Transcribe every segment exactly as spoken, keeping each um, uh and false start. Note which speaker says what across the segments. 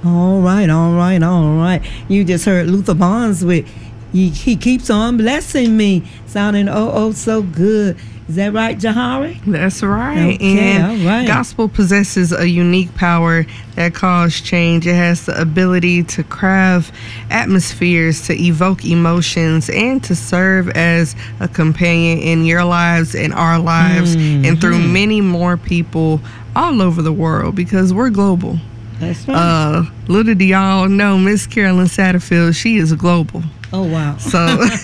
Speaker 1: All right, all right, all right. You just heard Luther Barnes with He, he Keeps On Blessing Me, sounding oh, oh, so good. Is that right, Jahari?
Speaker 2: That's right.
Speaker 1: Okay,
Speaker 2: and
Speaker 1: all right.
Speaker 2: Gospel possesses a unique power that causes change. It has the ability to craft atmospheres, to evoke emotions, and to serve as a companion in your lives and our lives,
Speaker 1: Mm-hmm.
Speaker 2: and through many more people all over the world, because we're global.
Speaker 1: That's right.
Speaker 2: Uh, little do y'all know, Miss Carolyn Satterfield, she is global.
Speaker 1: Oh, wow.
Speaker 2: So,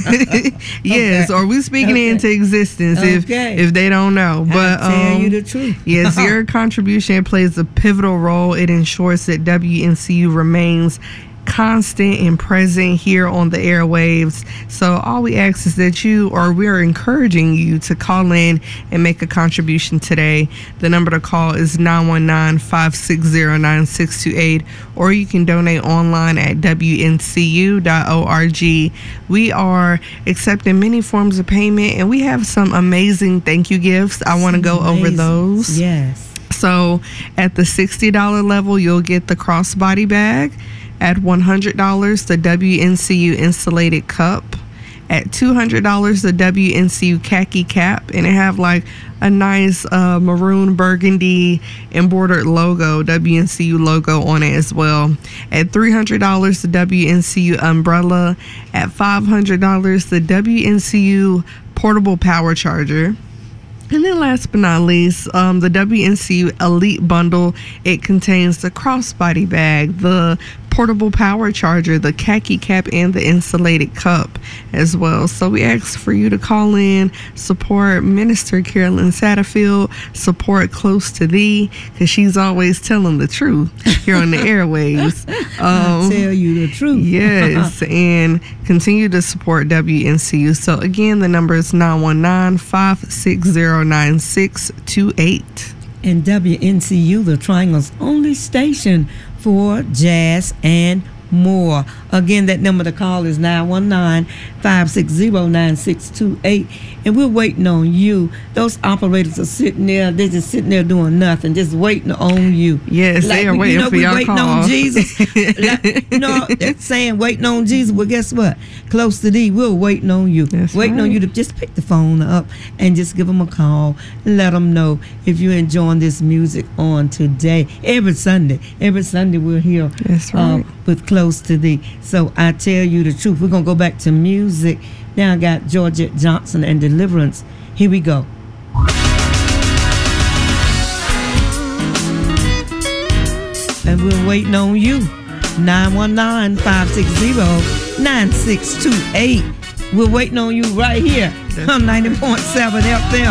Speaker 2: yes,
Speaker 1: Okay.
Speaker 2: or we speaking
Speaker 1: Okay.
Speaker 2: it into existence if
Speaker 1: Okay.
Speaker 2: if they don't know. But
Speaker 1: I tell
Speaker 2: um,
Speaker 1: you the truth.
Speaker 2: yes, your contribution plays a pivotal role. It ensures that W N C U remains constant and present here on the airwaves. So all we ask is that you, or we're encouraging you to call in and make a contribution today. The number to call is nine one nine, five six zero, nine six two eight, or you can donate online at W N C U dot org. We are accepting many forms of payment, and we have some amazing thank you gifts. I want to go over
Speaker 1: Amazing.
Speaker 2: those.
Speaker 1: Yes.
Speaker 2: So at the sixty dollars level, you'll get the crossbody bag. At one hundred dollars, the W N C U insulated cup. At two hundred dollars, the W N C U khaki cap, and it have like a nice uh, maroon burgundy embroidered logo, W N C U logo on it as well. At three hundred dollars, the W N C U umbrella. At five hundred dollars, the W N C U portable power charger. And then last but not least, um, the W N C U Elite Bundle. It contains the crossbody bag, the portable power charger, the khaki cap, and the insulated cup as well. So we ask for you to call in, support Minister Carolyn Satterfield, support Close to Thee, because she's always telling the truth here on the airwaves. Um,
Speaker 1: I tell you the truth.
Speaker 2: Yes, and continue to support W N C U. So again, the number is nine one nine, five six zero, nine six two eight.
Speaker 1: And W N C U, the Triangle's only station for jazz and more. Again, that number to call is nine one nine, five six zero, nine six two eight. And we're waiting on you. Those operators are sitting there, they're just sitting there doing nothing, just waiting on you.
Speaker 2: Yes,
Speaker 1: like,
Speaker 2: they are
Speaker 1: you
Speaker 2: waiting
Speaker 1: know,
Speaker 2: for
Speaker 1: we
Speaker 2: your
Speaker 1: waiting
Speaker 2: call.
Speaker 1: on Jesus. Like, you know, they're saying waiting on Jesus. Well, guess what? Close to Thee, we're waiting on you.
Speaker 2: That's
Speaker 1: waiting
Speaker 2: right.
Speaker 1: on you to just pick the phone up and just give them a call and let them know if you're enjoying this music on today. Every Sunday, every Sunday we're here.
Speaker 2: That's right.
Speaker 1: Uh, with Close to Thee. So I tell you the truth. We're going to go back to music. Now I got Georgette Johnson and Deliverance. Here we go. And we're waiting on you. nine one nine, five six zero, nine six two eight. We're waiting on you right here on ninety point seven F M.